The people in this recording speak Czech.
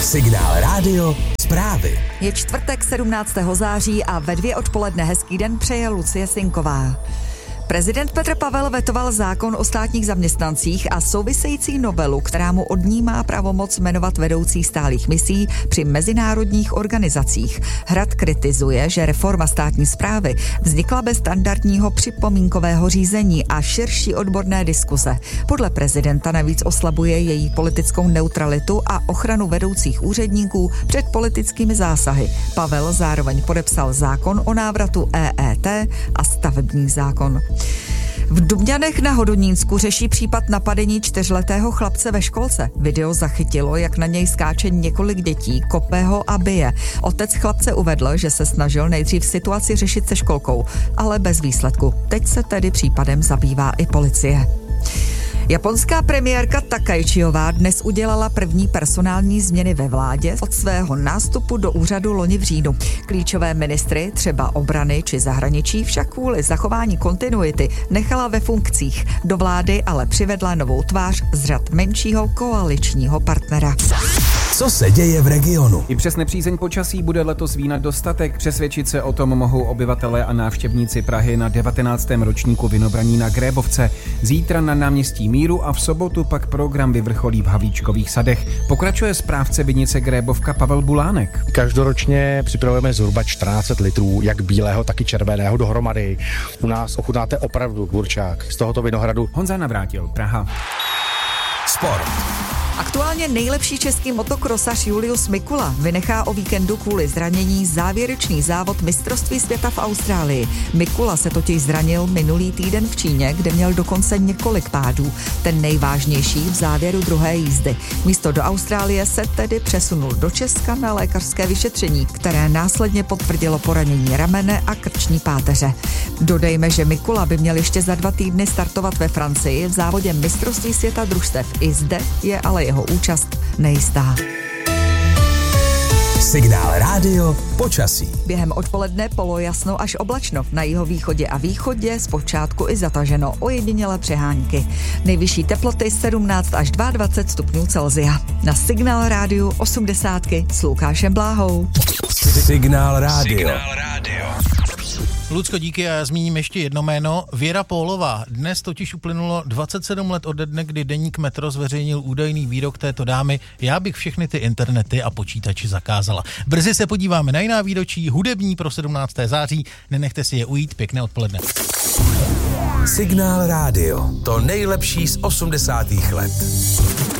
Signál Rádio zprávy. Je čtvrtek 17. září a ve 2 odpoledne hezký den přeje Lucie Sinková. Prezident Petr Pavel vetoval zákon o státních zaměstnancích a související novelu, která mu odnímá pravomoc jmenovat vedoucí stálých misí při mezinárodních organizacích. Hrad kritizuje, že reforma státní správy vznikla bez standardního připomínkového řízení a širší odborné diskuze. Podle prezidenta navíc oslabuje její politickou neutralitu a ochranu vedoucích úředníků před politickými zásahy. Pavel zároveň podepsal zákon o návratu EET a stavební zákon. V Dubňanech na Hodonínsku řeší případ napadení 4letého chlapce ve školce. Video zachytilo, jak na něj skáče několik dětí, kope ho a bije. Otec chlapce uvedl, že se snažil nejdřív situaci řešit se školkou, ale bez výsledku. Teď se tedy případem zabývá i policie. Japonská premiérka Takaichiová dnes udělala první personální změny ve vládě od svého nástupu do úřadu loni v říjnu. Klíčové ministry, třeba obrany či zahraničí, však kvůli zachování kontinuity nechala ve funkcích. Do vlády ale přivedla novou tvář z řad menšího koaličního partnera. Co se děje v regionu? I přes nepřízeň počasí bude letos vína dostatek. Přesvědčit se o tom mohou obyvatelé a návštěvníci Prahy na 19. ročníku vinobraní na Grébovce. Zítra na náměstí Míru a v sobotu pak program vyvrcholí v Havlíčkových sadech. Pokračuje správce vinice Grébovka Pavel Bulánek. Každoročně připravujeme zhruba 14 litrů, jak bílého, tak i červeného dohromady. U nás ochutnáte opravdu burčák z tohoto vinohradu. Honza Navrátil, Praha. Sport. Aktuálně nejlepší český motokrosař Julius Mikula vynechá o víkendu kvůli zranění závěrečný závod mistrovství světa v Austrálii. Mikula se totiž zranil minulý týden v Číně, kde měl dokonce několik pádů. Ten nejvážnější v závěru druhé jízdy. Místo do Austrálie se tedy přesunul do Česka na lékařské vyšetření, které následně potvrdilo poranění ramene a krční páteře. Dodejme, že Mikula by měl ještě za 2 týdny startovat ve Francii v závodě mistrovství světa družstev. I zde je ale jeho účast nejistá. Signál Rádio počasí. Během odpoledne polojasno až oblačno. Na jihovýchodě a východě zpočátku i zataženo, ojedinělé přehánky. Nejvyšší teploty 17 až 22 stupňů Celsia. Na Signál Rádiu 80 s Lukášem Bláhou. Signál Rádio. Lucko, díky, a já zmíním ještě jedno jméno. Věra Pólová. Dnes totiž uplynulo 27 let ode dne, kdy deník Metro zveřejnil údajný výrok této dámy: já bych všechny ty internety a počítači zakázala. Brzy se podíváme na jiná výročí, hudební pro 17. září. Nenechte si je ujít, pěkné odpoledne. Signál Rádio. To nejlepší z 80. let.